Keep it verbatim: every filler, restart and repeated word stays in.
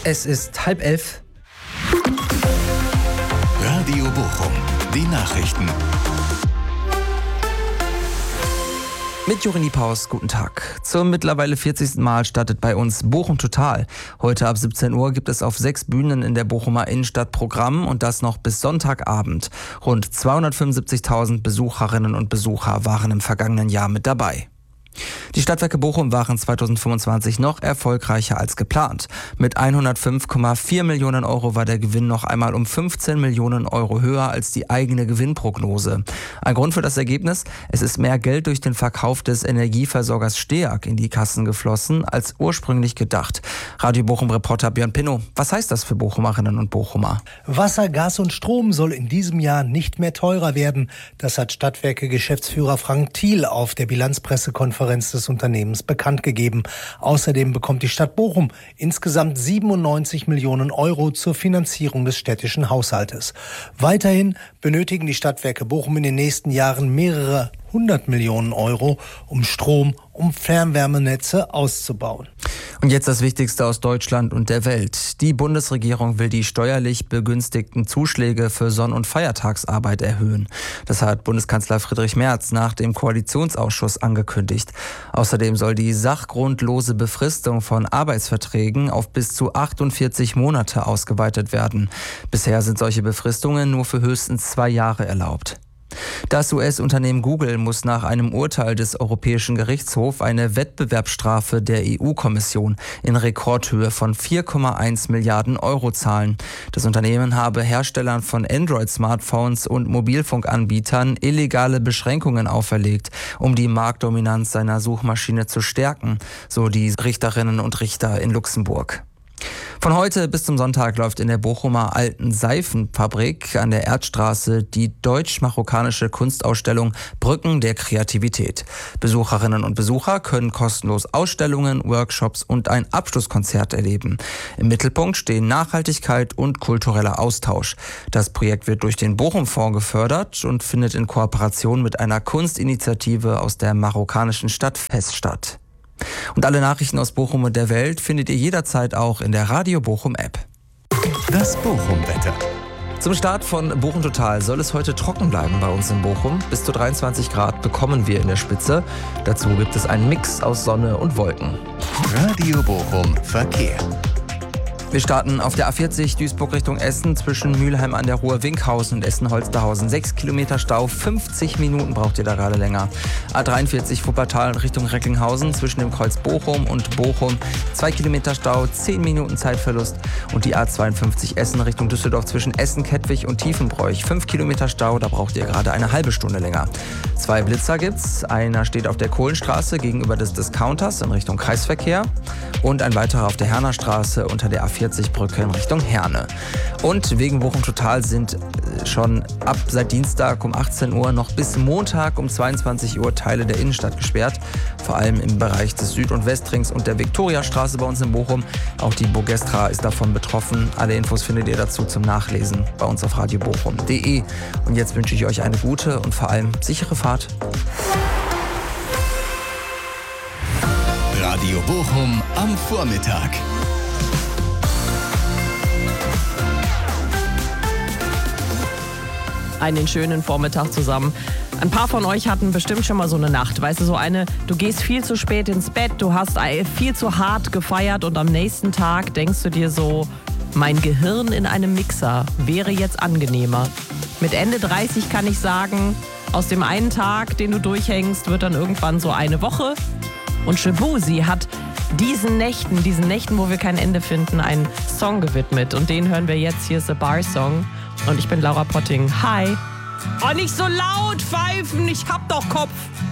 Es ist halb elf. Radio Bochum, die Nachrichten. Mit Jorin Niepaus, guten Tag. Zum mittlerweile vierzigsten Mal startet bei uns Bochum Total. Heute ab siebzehn Uhr gibt es auf sechs Bühnen in der Bochumer Innenstadt Programm und das noch bis Sonntagabend. Rund zweihundertfünfundsiebzigtausend Besucherinnen und Besucher waren im vergangenen Jahr mit dabei. Die Stadtwerke Bochum waren zweitausendfünfundzwanzig noch erfolgreicher als geplant. Mit hundertfünf Komma vier Millionen Euro war der Gewinn noch einmal um fünfzehn Millionen Euro höher als die eigene Gewinnprognose. Ein Grund für das Ergebnis? Es ist mehr Geld durch den Verkauf des Energieversorgers Steag in die Kassen geflossen als ursprünglich gedacht. Radio Bochum-Reporter Björn Pinnow, was heißt das für Bochumerinnen und Bochumer? Wasser, Gas und Strom soll in diesem Jahr nicht mehr teurer werden. Das hat Stadtwerke-Geschäftsführer Frank Thiel auf der Bilanzpressekonferenz des Unternehmens bekannt gegeben. Außerdem bekommt die Stadt Bochum insgesamt siebenundneunzig Millionen Euro zur Finanzierung des städtischen Haushaltes. Weiterhin benötigen die Stadtwerke Bochum in den nächsten Jahren mehrere hundert Millionen Euro, um Strom, um Fernwärmenetze auszubauen. Und jetzt das Wichtigste aus Deutschland und der Welt. Die Bundesregierung will die steuerlich begünstigten Zuschläge für Sonn- und Feiertagsarbeit erhöhen. Das hat Bundeskanzler Friedrich Merz nach dem Koalitionsausschuss angekündigt. Außerdem soll die sachgrundlose Befristung von Arbeitsverträgen auf bis zu achtundvierzig Monate ausgeweitet werden. Bisher sind solche Befristungen nur für höchstens zwei Jahre erlaubt. Das U S-Unternehmen Google muss nach einem Urteil des Europäischen Gerichtshofs eine Wettbewerbsstrafe der E U-Kommission in Rekordhöhe von vier Komma eins Milliarden Euro zahlen. Das Unternehmen habe Herstellern von Android-Smartphones und Mobilfunkanbietern illegale Beschränkungen auferlegt, um die Marktdominanz seiner Suchmaschine zu stärken, so die Richterinnen und Richter in Luxemburg. Von heute bis zum Sonntag läuft in der Bochumer Alten Seifenfabrik an der Erdstraße die deutsch-marokkanische Kunstausstellung Brücken der Kreativität. Besucherinnen und Besucher können kostenlos Ausstellungen, Workshops und ein Abschlusskonzert erleben. Im Mittelpunkt stehen Nachhaltigkeit und kultureller Austausch. Das Projekt wird durch den Bochum-Fonds gefördert und findet in Kooperation mit einer Kunstinitiative aus der marokkanischen Stadt Fez statt. Und alle Nachrichten aus Bochum und der Welt findet ihr jederzeit auch in der Radio Bochum App. Das Bochum-Wetter. Zum Start von Bochum Total soll es heute trocken bleiben bei uns in Bochum. Bis zu dreiundzwanzig Grad bekommen wir in der Spitze. Dazu gibt es einen Mix aus Sonne und Wolken. Radio Bochum Verkehr. Wir starten auf der A vierzig Duisburg Richtung Essen zwischen Mülheim an der Ruhr, Winkhausen und Essen-Holsterhausen. Sechs Kilometer Stau, fünfzig Minuten braucht ihr da gerade länger. A dreiundvierzig Wuppertal Richtung Recklinghausen zwischen dem Kreuz Bochum und Bochum. Zwei Kilometer Stau, zehn Minuten Zeitverlust. Und die A zweiundfünfzig Essen Richtung Düsseldorf zwischen Essen, Kettwig und Tiefenbräuch. Fünf Kilometer Stau, da braucht ihr gerade eine halbe Stunde länger. Zwei Blitzer gibt's. Einer steht auf der Kohlenstraße gegenüber des Discounters in Richtung Kreisverkehr. Und ein weiterer auf der Hernerstraße unter der A vierzig Brücke in Richtung Herne. Und wegen Bochum Total sind schon ab seit Dienstag um achtzehn Uhr noch bis Montag um zweiundzwanzig Uhr Teile der Innenstadt gesperrt. Vor allem im Bereich des Süd- und Westrings und der Viktoriastraße bei uns in Bochum. Auch die Bogestra ist davon betroffen. Alle Infos findet ihr dazu zum Nachlesen bei uns auf radio bochum punkt de. Und jetzt wünsche ich euch eine gute und vor allem sichere Fahrt. Radio Bochum am Vormittag. Einen schönen Vormittag zusammen. Ein paar von euch hatten bestimmt schon mal so eine Nacht. Weißt du, so eine, du gehst viel zu spät ins Bett, du hast viel zu hart gefeiert und am nächsten Tag denkst du dir so, mein Gehirn in einem Mixer wäre jetzt angenehmer. Mit Ende dreißig kann ich sagen, aus dem einen Tag, den du durchhängst, wird dann irgendwann so eine Woche. Und Shabuzi hat diesen Nächten, diesen Nächten, wo wir kein Ende finden, einen Song gewidmet. Und den hören wir jetzt. Hier ist The Bar Song. Und ich bin Laura Potting. Hi. Oh, nicht so laut pfeifen, ich hab doch Kopf.